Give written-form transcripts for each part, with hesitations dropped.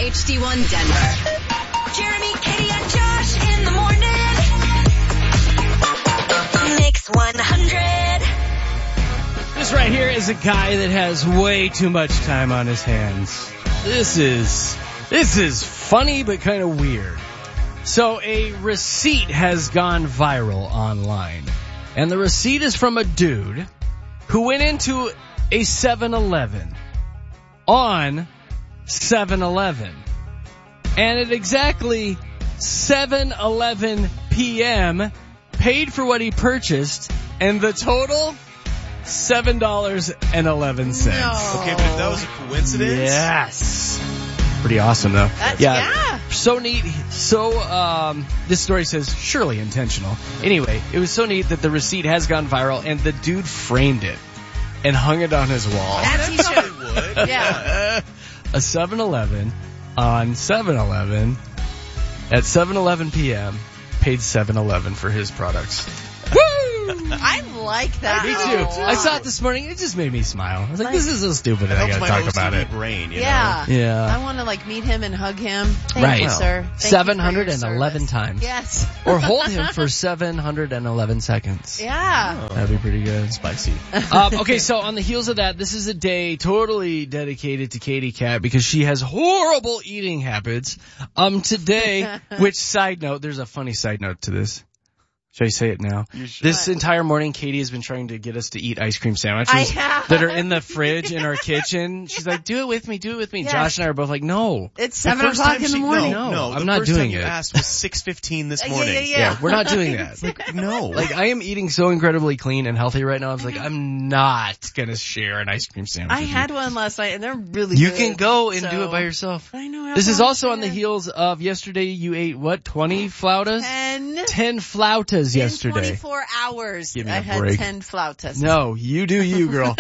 HD1 Denver. Jeremy, Katie, and Josh in the morning. Mix 100. This right here is a guy that has way too much time on his hands. This is funny but kind of weird. So a receipt has gone viral online. And the receipt is from a dude who went into a 7-Eleven on 7-Eleven. And at exactly 7:11 p.m., paid for what he purchased, and the total, $7.11. No. Okay, but if that was a coincidence? Yes. Pretty awesome, though. Yeah. So neat. So, this story says, surely intentional. Anyway, it was so neat that the receipt has gone viral, and the dude framed it and hung it on his wall. As he should. Would. Yeah. A 7-Eleven on 7-Eleven at 7:11 p.m. paid 7-Eleven for his products. I like that. Me too. I saw it this morning. It just made me smile. I was like, this is so stupid that I gotta talk about it. Brain, you Yeah. know? Yeah. I want to meet him and hug him. Thank Right. you, sir. Thank you for your 711 service. times. Yes. Or hold him for 711 seconds. Yeah. That'd be pretty good. Spicy. Okay, so on the heels of that, this is a day totally dedicated to Katie Cat because she has horrible eating habits. Today, which side note, there's a funny side note to this. Should I say it now? This entire morning, Katie has been trying to get us to eat ice cream sandwiches that are in the fridge in our kitchen. She's like, do it with me. Yes. Josh and I are both like, no. It's 7 o'clock in the morning. No, I'm the not first doing time it. You asked was 6:15 this morning. Yeah. We're not doing that. No. Like, I am eating so incredibly clean and healthy right now. I was like, I'm not gonna share an ice cream sandwich. I with had you. one last night, and they're really You good. can go and do So- it by yourself. I know. This is also on the heels of yesterday you ate, what, 20 flautas? 10 flautas yesterday. 24 hours. Give me I a had break. 10 flautas. No, you do you, girl.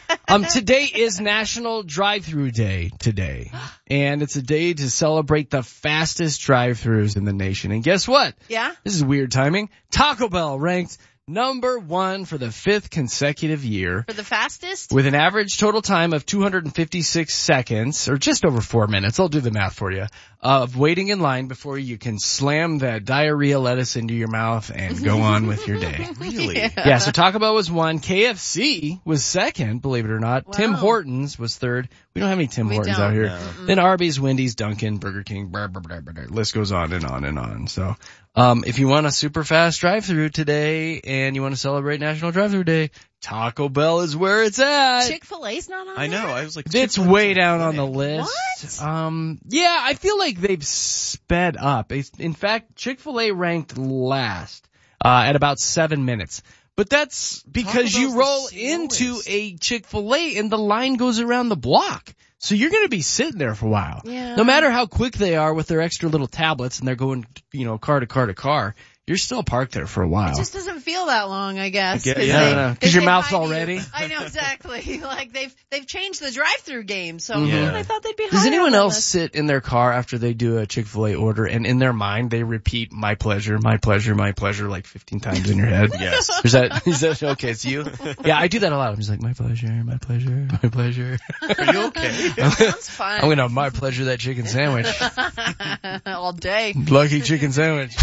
Today is National Drive-Thru Day today. And it's a day to celebrate the fastest drive-thrus in the nation. And guess what? Yeah? This is weird timing. Taco Bell ranked number 1 for the 5th consecutive year. For the fastest? With an average total time of 256 seconds, or just over 4 minutes, I'll do the math for you, of waiting in line before you can slam that diarrhea lettuce into your mouth and go on with your day. Really? Yeah, so Taco Bell was 1, KFC was 2nd, believe it or not. Wow. Tim Hortons was 3rd. We don't have any Tim Hortons don't. out here. No. Then Arby's, Wendy's, Dunkin', Burger King, blah, blah, blah, blah, blah. List goes on and on and on. So, if you want a super fast drive-thru today and you want to celebrate National Drive-Thru Day, Taco Bell is where it's at. Chick-fil-A's not on I know. there? I was like, It's way down on the list. What? Yeah, I feel like they've sped up. In fact, Chick-fil-A ranked last, at about 7 minutes. But that's because Taco you Bell's roll the into slowest. a Chick-fil-A and the line goes around the block. So you're going to be sitting there for a while. Yeah. No matter how quick they are with their extra little tablets and they're going, car to car to car, you're still parked there for a while. It just doesn't feel that long, I guess. Yeah, I don't know. 'Cause your mouth's all ready? I know, exactly. Like, they've changed the drive-through game, so Yeah. man, I thought they'd be higher Does anyone on else this. sit in their car after they do a Chick-fil-A order and in their mind they repeat my pleasure, my pleasure, my pleasure like 15 times in your head? Yes. Is that okay? It's you? Yeah, I do that a lot. I'm just like, my pleasure, my pleasure, my pleasure. Are you okay? Sounds fun. I'm gonna my pleasure that chicken sandwich. all day. Lucky chicken sandwich.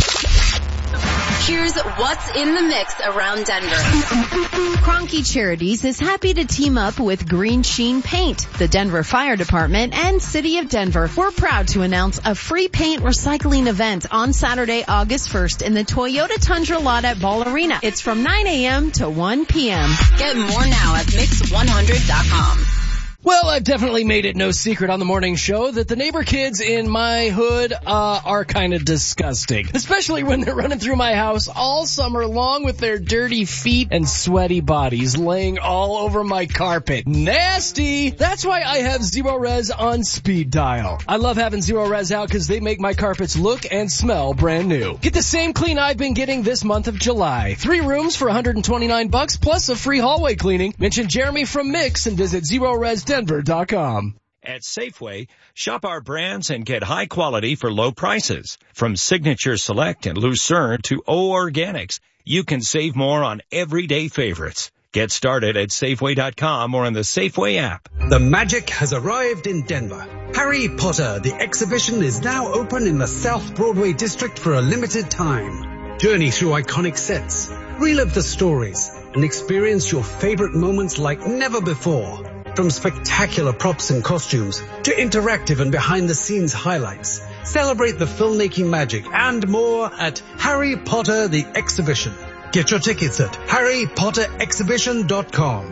Here's what's in the mix around Denver. Cronky Charities is happy to team up with Green Sheen Paint, the Denver Fire Department, and City of Denver. We're proud to announce a free paint recycling event on Saturday, August 1st in the Toyota Tundra lot at Ball Arena. It's from 9 a.m. to 1 p.m. Get more now at Mix100.com. Well, I've definitely made it no secret on the morning show that the neighbor kids in my hood are kind of disgusting. Especially when they're running through my house all summer long with their dirty feet and sweaty bodies laying all over my carpet. Nasty! That's why I have Zero Res on speed dial. I love having Zero Res out because they make my carpets look and smell brand new. Get the same clean I've been getting this month of July. 3 rooms for $129 plus a free hallway cleaning. Mention Jeremy from Mix and visit ZeroResDenver.com. At Safeway, shop our brands and get high quality for low prices. From Signature Select and Lucerne to O Organics, you can save more on everyday favorites. Get started at Safeway.com or on the Safeway app. The magic has arrived in Denver. Harry Potter, the exhibition, is now open in the South Broadway district for a limited time. Journey through iconic sets, relive the stories, and experience your favorite moments like never before. From spectacular props and costumes to interactive and behind-the-scenes highlights, celebrate the filmmaking magic and more at Harry Potter the Exhibition. Get your tickets at harrypotterexhibition.com.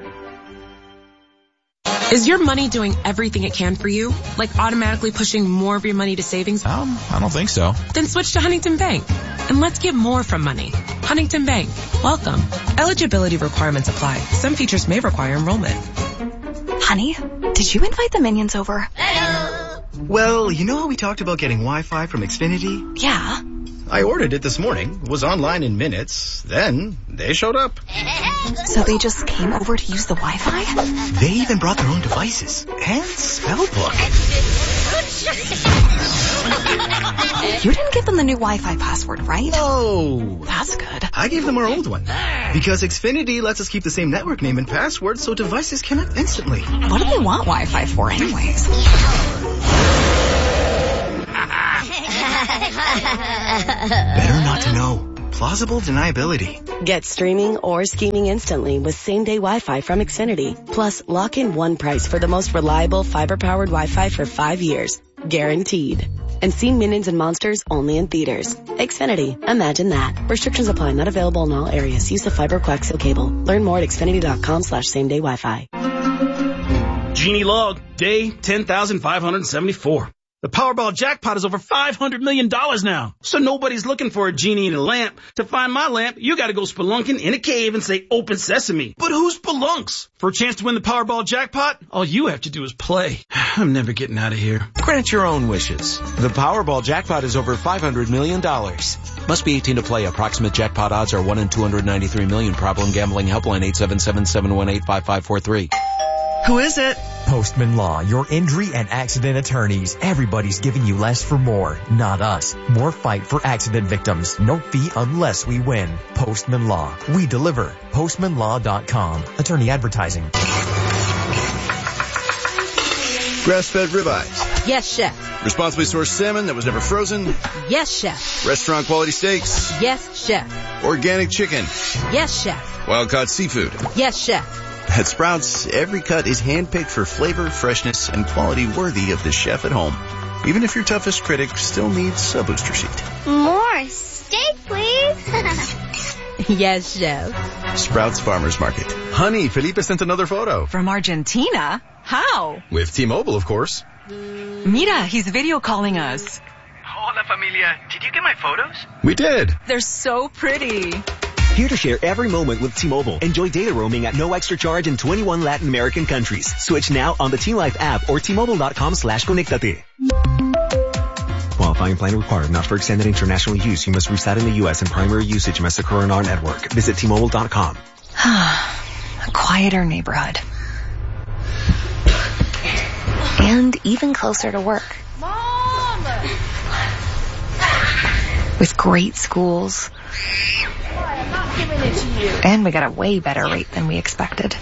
Is your money doing everything it can for you? Like automatically pushing more of your money to savings? I don't think so. Then switch to Huntington Bank. And let's get more from money. Huntington Bank. Welcome. Eligibility requirements apply. Some features may require enrollment. Honey, did you invite the minions over? Well, you know how we talked about getting Wi-Fi from Xfinity? Yeah. I ordered it this morning, was online in minutes, then they showed up. So they just came over to use the Wi-Fi? They even brought their own devices and spellbook. You didn't give them the new Wi-Fi password, right? No. That's good. I gave them our old one. Because Xfinity lets us keep the same network name and password so devices connect instantly. What do they want Wi-Fi for anyways? Better not to know. Plausible deniability. Get streaming or scheming instantly with same-day Wi-Fi from Xfinity. Plus, lock in one price for the most reliable fiber-powered Wi-Fi for 5 years. Guaranteed. And see Minions and Monsters only in theaters. Xfinity. Imagine that. Restrictions apply. Not available in all areas. Use the fiber coaxial cable. Learn more at xfinity.com/same-day Wi-Fi. Genie log, day 10,574. The Powerball jackpot is over $500 million now. So nobody's looking for a genie in a lamp. To find my lamp, you gotta go spelunking in a cave and say, open sesame. But who spelunks? For a chance to win the Powerball jackpot, all you have to do is play. I'm never getting out of here. Grant your own wishes. The Powerball jackpot is over $500 million. Must be 18 to play. Approximate jackpot odds are 1 in 293 million. Problem gambling helpline 877-718-5543. Who is it? Postman Law, your injury and accident attorneys. Everybody's giving you less for more, not us. More fight for accident victims. No fee unless we win. Postman Law. We deliver. PostmanLaw.com. Attorney advertising. Grass-fed ribeyes. Yes, chef. Responsibly sourced salmon that was never frozen. Yes, chef. Restaurant quality steaks. Yes, chef. Organic chicken. Yes, chef. Wild-caught seafood. Yes, chef. At Sprouts, every cut is handpicked for flavor, freshness, and quality worthy of the chef at home. Even if your toughest critic still needs a booster seat. More steak, please. Yes, chef. Sprouts Farmers Market. Honey, Felipe sent another photo. From Argentina? How? With T-Mobile, of course. Mira, he's video calling us. Hola, familia. Did you get my photos? We did. They're so pretty. Here to share every moment with T-Mobile. Enjoy data roaming at no extra charge in 21 Latin American countries. Switch now on the T-Life app or T-Mobile.com/conectate. Qualifying plan required. Not for extended international use. You must reside in the U.S. and primary usage must occur on our network. Visit T-Mobile.com. A quieter neighborhood. And even closer to work. Mom! With great schools. I'm not giving it to you. And we got a way better rate than we expected.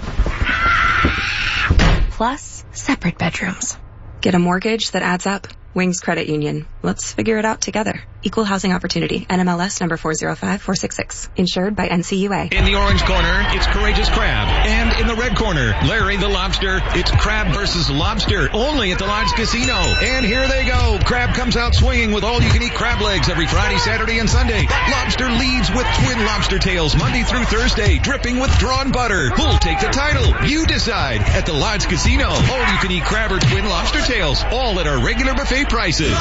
Plus, separate bedrooms. Get a mortgage that adds up. Wings Credit Union. Let's figure it out together. Equal housing opportunity. NMLS number 405466. Insured by NCUA. In the orange corner, it's Courageous Crab. And in the red corner, Larry the Lobster. It's crab versus lobster. Only at the Lodge Casino. And here they go. Crab comes out swinging with all-you-can-eat crab legs every Friday, Saturday, and Sunday. Lobster leads with twin lobster tails Monday through Thursday, dripping with drawn butter. Who'll take the title? You decide. At the Lodge Casino. All-you-can-eat crab or twin lobster tails. All at our regular buffet prices.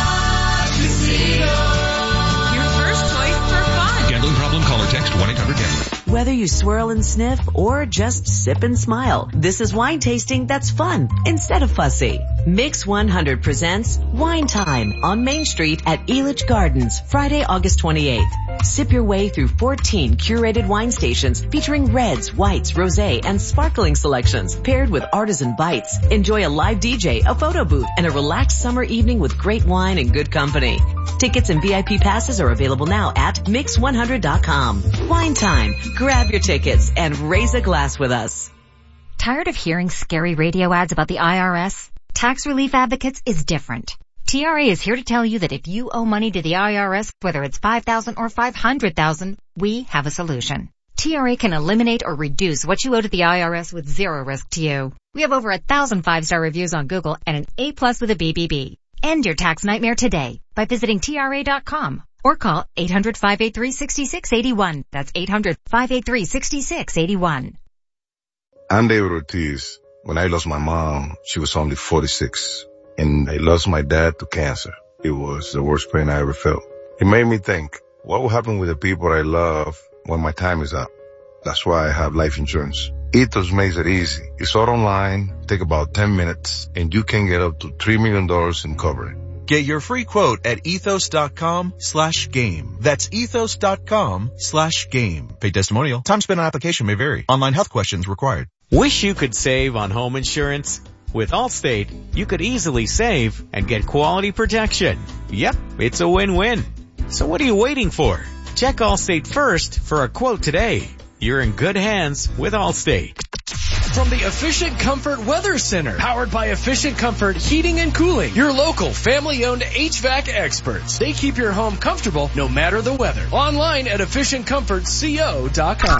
Your first choice for fun. Gambling problem? Call or text 1-800-GAMBLER. Whether you swirl and sniff or just sip and smile, this is wine tasting that's fun instead of fussy. Mix 100 presents Wine Time on Main Street at Elitch Gardens, Friday, August 28th. Sip your way through 14 curated wine stations featuring reds, whites, rosé, and sparkling selections paired with artisan bites. Enjoy a live DJ, a photo booth, and a relaxed summer evening with great wine and good company. Tickets and VIP passes are available now at Mix100.com. Wine time. Grab your tickets and raise a glass with us. Tired of hearing scary radio ads about the IRS? Tax Relief Advocates is different. TRA is here to tell you that if you owe money to the IRS, whether it's $5,000 or $500,000, we have a solution. TRA can eliminate or reduce what you owe to the IRS with zero risk to you. We have over 1,000 5-star reviews on Google and an A+ with a BBB. End your tax nightmare today by visiting TRA.com or call 800-583-6681. That's 800-583-6681. I'm David Ortiz. When I lost my mom, she was only 46. And I lost my dad to cancer. It was the worst pain I ever felt. It made me think, what will happen with the people I love when my time is up? That's why I have life insurance. Ethos makes it easy. It's all online, take about 10 minutes, and you can get up to $3 million in coverage. Get your free quote at ethos.com/game. That's ethos.com/game. Paid testimonial. Time spent on application may vary. Online health questions required. Wish you could save on home insurance? With Allstate, you could easily save and get quality protection. Yep, it's a win-win. So what are you waiting for? Check Allstate first for a quote today. You're in good hands with Allstate. From the Efficient Comfort Weather Center, powered by Efficient Comfort Heating and Cooling, your local family-owned HVAC experts. They keep your home comfortable no matter the weather. Online at EfficientComfortCo.com.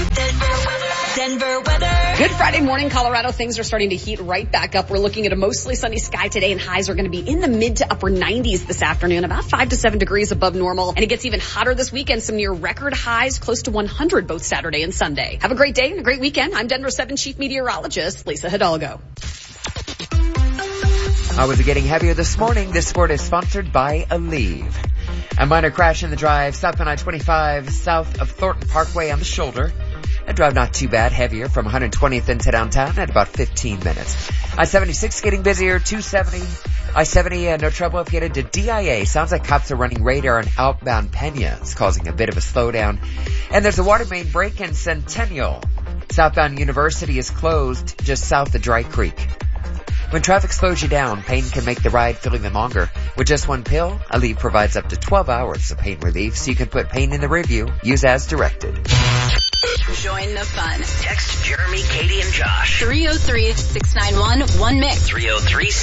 Denver weather. Good Friday morning, Colorado. Things are starting to heat right back up. We're looking at a mostly sunny sky today, and highs are going to be in the mid to upper 90s this afternoon, about 5 to 7 degrees above normal. And it gets even hotter this weekend, some near record highs, close to 100 both Saturday and Sunday. Have a great day and a great weekend. I'm Denver 7 Chief Meteorologist Lisa Hidalgo. With it getting heavier this morning, this sport is sponsored by Aleve. A minor crash in the drive south on I-25, south of Thornton Parkway on the shoulder. A drive not too bad, heavier from 120th into downtown at about 15 minutes. I-76 getting busier, 270. I-70, no trouble if you headed to DIA. Sounds like cops are running radar on outbound Pena. It's causing a bit of a slowdown. And there's a water main break in Centennial. Southbound University is closed just south of Dry Creek. When traffic slows you down, pain can make the ride feel even longer. With just one pill, Aleve provides up to 12 hours of pain relief, so you can put pain in the rearview. Use as directed. Join the fun. Text Jeremy, Katie, and Josh. 303-691-1MIX. 303